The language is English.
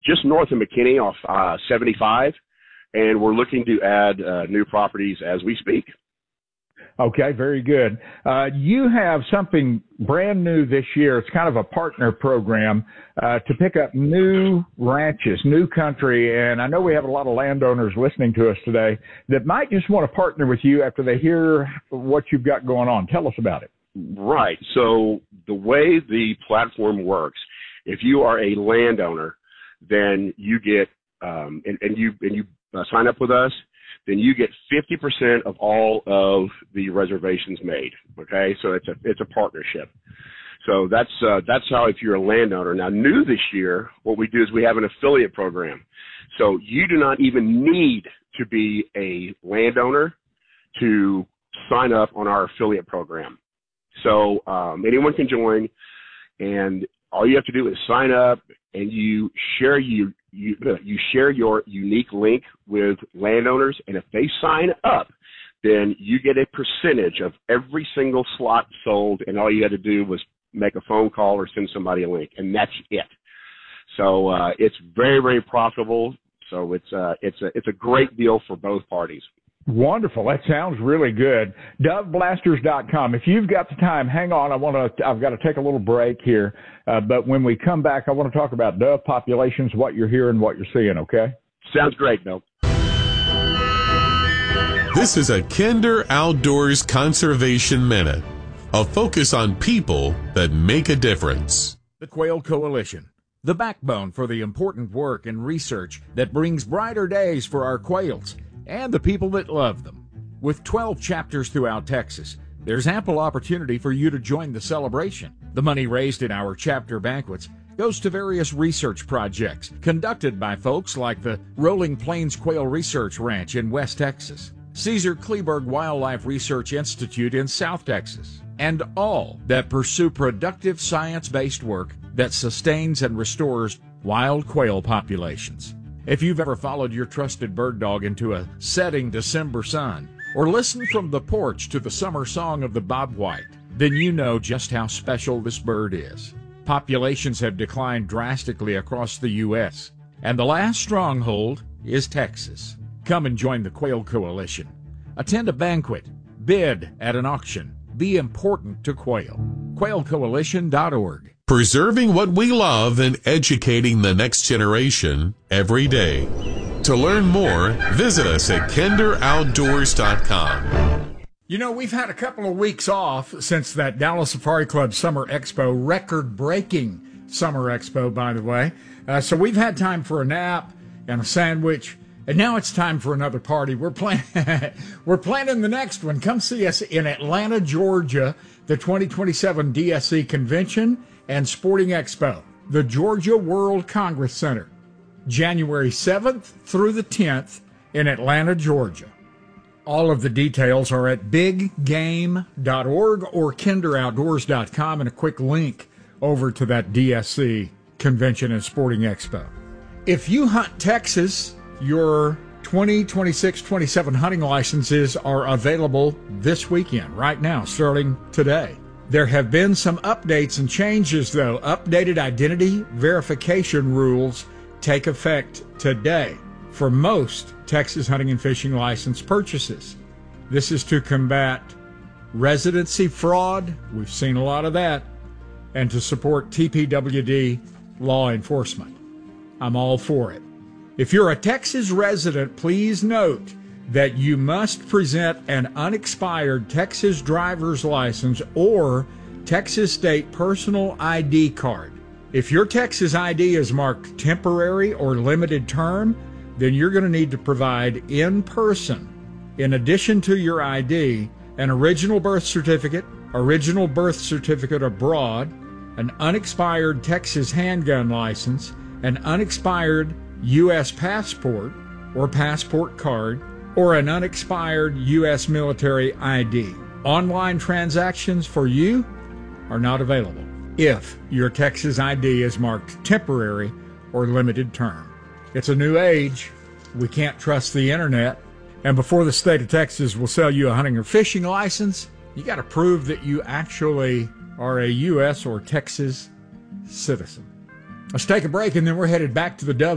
just north of McKinney off 75, and we're looking to add new properties as we speak. Okay, very good. You have something brand new this year. It's kind of a partner program to pick up new ranches, new country. And I know we have a lot of landowners listening to us today that might just want to partner with you after they hear what you've got going on. Tell us about it. Right. So the way the platform works, if you are a landowner, then you get and you sign up with us, then you get 50% of all of the reservations made. Okay, so it's a partnership. So that's how, if you're a landowner. Now, new this year, what we do is we have an affiliate program. So you do not even need to be a landowner to sign up on our affiliate program. So anyone can join, and all you have to do is sign up, and you share you share your unique link with landowners, and if they sign up, then you get a percentage of every single slot sold, and all you had to do was make a phone call or send somebody a link, and that's it. So it's very, very profitable. So it's a great deal for both parties. Wonderful. That sounds really good. DoveBlasters.com. If you've got the time, hang on. I've got to take a little break here. But when we come back, I want to talk about dove populations, what you're hearing, what you're seeing, okay? Sounds great, Bill. This is a Kinder Outdoors Conservation Minute, a focus on people that make a difference. The Quail Coalition, the backbone for the important work and research that brings brighter days for our quails and the people that love them. With 12 chapters throughout Texas, there's ample opportunity for you to join the celebration. The money raised in our chapter banquets goes to various research projects conducted by folks like the Rolling Plains Quail Research Ranch in West Texas, Caesar Kleberg Wildlife Research Institute in South Texas, and all that pursue productive science-based work that sustains and restores wild quail populations. If you've ever followed your trusted bird dog into a setting December sun, or listened from the porch to the summer song of the bobwhite, then you know just how special this bird is. Populations have declined drastically across the U.S., and the last stronghold is Texas. Come and join the Quail Coalition. Attend a banquet, bid at an auction, be important to quail. QuailCoalition.org. Preserving what we love and educating the next generation every day. To learn more, visit us at KinderOutdoors.com. You know, we've had a couple of weeks off since that Dallas Safari Club Summer Expo, record-breaking Summer Expo, by the way. So we've had time for a nap and a sandwich, and now it's time for another party. We're planning the next one. Come see us in Atlanta, Georgia, the 2027 DSC Convention and Sporting Expo, the Georgia World Congress Center, January 7th through the 10th in Atlanta, Georgia. All of the details are at biggame.org or kinderoutdoors.com, and a quick link over to that DSC Convention and Sporting Expo. If you hunt Texas, your 2026-27 hunting licenses are available this weekend, right now, starting today. There have been some updates and changes, though. Updated identity verification rules take effect today for most Texas hunting and fishing license purchases. This is to combat residency fraud. We've seen a lot of that. And to support TPWD law enforcement. I'm all for it. If you're a Texas resident, please note that you must present an unexpired Texas driver's license or Texas State personal ID card. If your Texas ID is marked temporary or limited term, then you're going to need to provide in person, in addition to your ID, an original birth certificate abroad, an unexpired Texas handgun license, an unexpired U.S. passport or passport card, or an unexpired U.S. military ID. Online transactions for you are not available if your Texas ID is marked temporary or limited term. It's a new age. We can't trust the internet. And before the state of Texas will sell you a hunting or fishing license, you got to prove that you actually are a U.S. or Texas citizen. Let's take a break, and then we're headed back to the Dove